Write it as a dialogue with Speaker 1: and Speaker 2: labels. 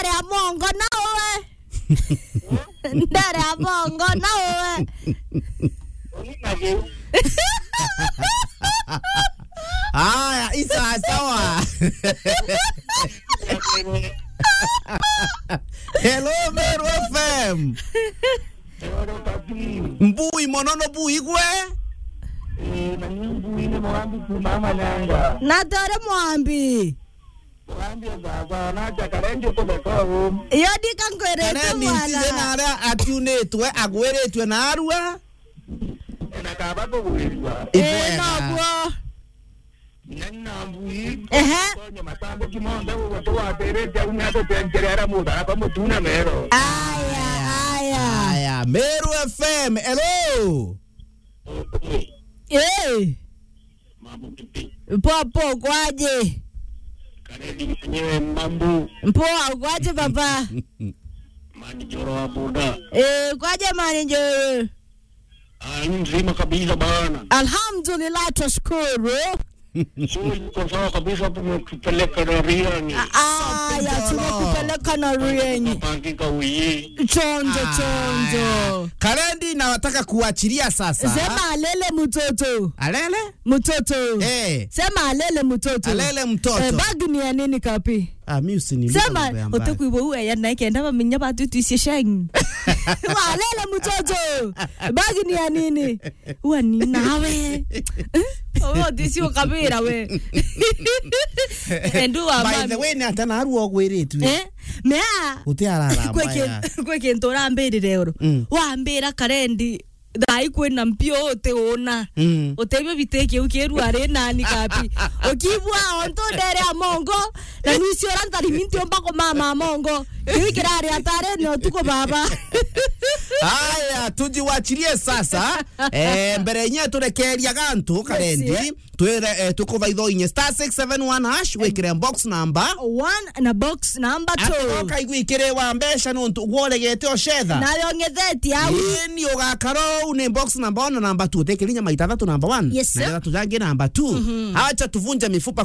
Speaker 1: ndare ya mongo nawe. Ndare ya mongo nawe.
Speaker 2: Isa sawa. Hello Meru FM. Mbui monono bui kwe.
Speaker 1: Natore mwambi. Yodi kangwere
Speaker 2: Nisize nara atiunetwe agweretwe narua.
Speaker 1: Nagwo.
Speaker 2: Aya Meru FM. Hello.
Speaker 1: Popo kwaje? Mpoa kwaje baba?
Speaker 3: Manijoro wa boda.
Speaker 1: Kwaje manijoro?
Speaker 3: Nzima kabisa bana.
Speaker 1: Alhamdulillah tashukuru.
Speaker 3: Kwa sawa kabisa tumekupeleka na riani.
Speaker 1: Ya tumekupeleka na riani.
Speaker 3: Pangika uyi.
Speaker 1: Chonjo.
Speaker 2: Karendi na wataka kuachilia sasa.
Speaker 1: Sema alele mtoto.
Speaker 2: Alele?
Speaker 1: Mtoto. Sema alele mtoto.
Speaker 2: Alele mtoto.
Speaker 1: Bagi ni ya nini kapi?
Speaker 2: Mimi usiniambie.
Speaker 1: Sema utakuibo uwe ya naike ndaba minyaba tutuishe sheng. Alele mtoto. Bagi ni ya nini? Uwa ni nawe. Oh, disi ukabira we. Endua
Speaker 2: by the way, na tana aru ogweretu.
Speaker 1: Mea.
Speaker 2: Utiarara
Speaker 1: mbaya. Kweke ntora mbirire oro. Wa mbira Karendi. Dai kwena mpio oteona. Otebe biteke ukeru are nani kapi. Okibwa onto dere amongo. Na nusi oranta liminti ombako mama amongo. Ikirare atare no tuko baba.
Speaker 2: Aya tujiwachilie sasa. Mbere nye turekeria gantu Karendi. Twere tukova idho inye *671# wekire box number
Speaker 1: 1 na box number 2.
Speaker 2: Atoka igwikire wa mbesha no gworegete oshetha.
Speaker 1: Na yongetheti au.
Speaker 2: Ni ogakaro une box number 1 na number 2 tekelinya maithatatu number 1.
Speaker 1: Yes,
Speaker 2: na tatu jange number 2. Acha tuvunje mifupa